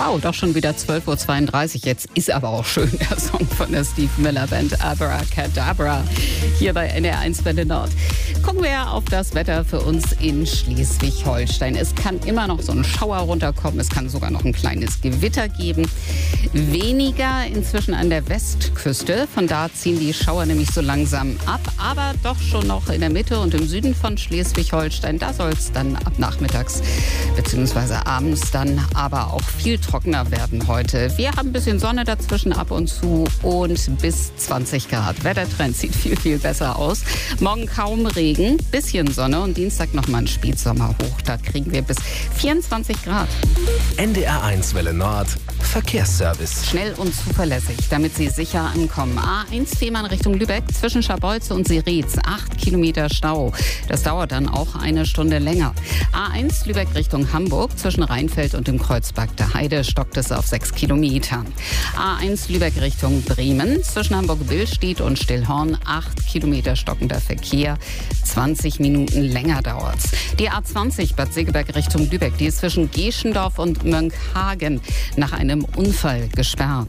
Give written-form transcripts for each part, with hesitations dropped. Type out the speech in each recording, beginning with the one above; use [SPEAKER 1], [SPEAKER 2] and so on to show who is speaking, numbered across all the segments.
[SPEAKER 1] Wow, doch schon wieder 12.32 Uhr. Jetzt ist aber auch schön der Song von der Steve Miller Band Abracadabra hier bei NDR1 Welle Nord. Gucken wir auf das Wetter für uns in Schleswig-Holstein. Es kann immer noch so ein Schauer runterkommen. Es kann sogar noch ein kleines Gewitter geben. Weniger inzwischen an der Westküste. Von da ziehen die Schauer nämlich so langsam ab. Aber doch schon noch in der Mitte und im Süden von Schleswig-Holstein. Da soll es dann ab nachmittags bzw. abends dann aber auch viel trockener werden heute. Wir haben ein bisschen Sonne dazwischen ab und zu und bis 20 Grad. Wettertrend sieht viel, viel besser aus. Morgen kaum Regen, bisschen Sonne und Dienstag nochmal ein Spätsommerhoch. Da kriegen wir bis 24 Grad.
[SPEAKER 2] NDR1 Welle Nord, Verkehrsservice.
[SPEAKER 1] Schnell und zuverlässig, damit Sie sicher ankommen. A1 Fehmarn Richtung Lübeck zwischen Scharbeutze und Seretz. 8 Kilometer Stau. Das dauert dann auch eine Stunde länger. A1 Lübeck Richtung Hamburg zwischen Rheinfeld und dem Kreuzberg der Heide stockt es auf 6 Kilometern. A1 Lübeck Richtung Bremen zwischen Hamburg-Billstedt und Stillhorn 8 Kilometer stockender Verkehr. 20 Minuten länger dauert's. Die A20 Bad Segeberg Richtung Lübeck, die ist zwischen Geschendorf und Mönckehagen nach einem Unfall gesperrt.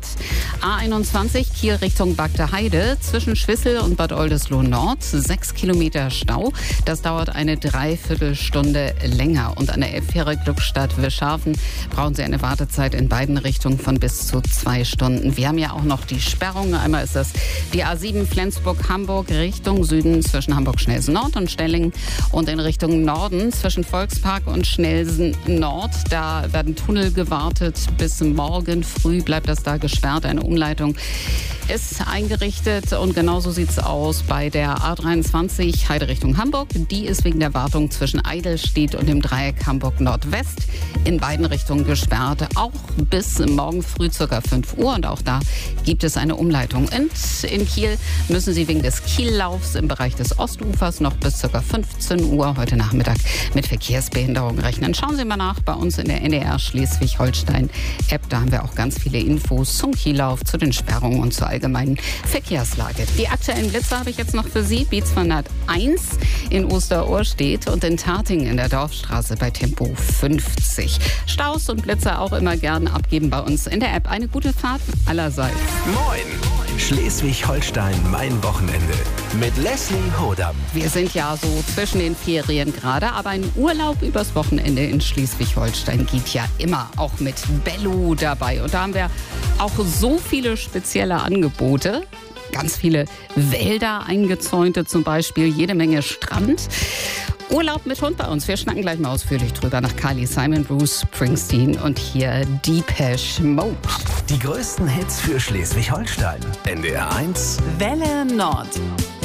[SPEAKER 1] A21 Kiel Richtung Bagde Heide zwischen Schwissel und Bad Oldesloe Nord 6 Kilometer Stau. Das dauert eine Dreiviertelstunde länger. Und an der Elbfähre Glückstadt-Wischhafen brauchen Sie eine Wartezeit in beiden Richtungen von bis zu 2 Stunden. Wir haben ja auch noch die Sperrung. Einmal ist das die A7 Flensburg-Hamburg Richtung Süden zwischen Hamburg-Schnellsen Nord und Stellingen und in Richtung Norden zwischen Volkspark und Schnellsen Nord. Da werden Tunnel gewartet. Bis morgen früh bleibt das da gesperrt. Eine Umleitung ist eingerichtet und genauso sieht es aus bei der A23 Heide Richtung Hamburg. Die ist wegen der Wartung zwischen Eidelstedt und dem Dreieck Hamburg Nordwest in beiden Richtungen gesperrt. Auch bis morgen früh ca. 5 Uhr und auch da gibt es eine Umleitung. Und in Kiel müssen Sie wegen des Kiellaufs im Bereich des Ostufers noch bis ca. 15 Uhr heute Nachmittag mit Verkehrsbehinderung rechnen. Schauen Sie mal nach bei uns in der NDR Schleswig-Holstein-App. Da haben wir auch ganz viele Infos zum Kiellauf, zu den Sperrungen und zur allgemeinen Verkehrslage. Die aktuellen Blitze habe ich jetzt noch für Sie. B201 in Osterohrstedt und in Tarting in der Dorfstraße bei Tempo 50. Staus und Blitze auch immer gern abgeben bei uns in der App. Eine gute Fahrt allerseits.
[SPEAKER 2] Moin! Schleswig-Holstein, mein Wochenende. Mit Leslie Hodam.
[SPEAKER 1] Wir sind ja so zwischen den Ferien gerade, aber ein Urlaub übers Wochenende in Schleswig-Holstein geht ja immer, auch mit Bello dabei. Und da haben wir auch so viele spezielle Angebote. Ganz viele Wälder eingezäunte zum Beispiel, jede Menge Strand. Urlaub mit Hund bei uns. Wir schnacken gleich mal ausführlich drüber nach Carly Simon, Bruce Springsteen und hier Depeche Mode.
[SPEAKER 2] Die größten Hits für Schleswig-Holstein. NDR1
[SPEAKER 1] Welle Nord.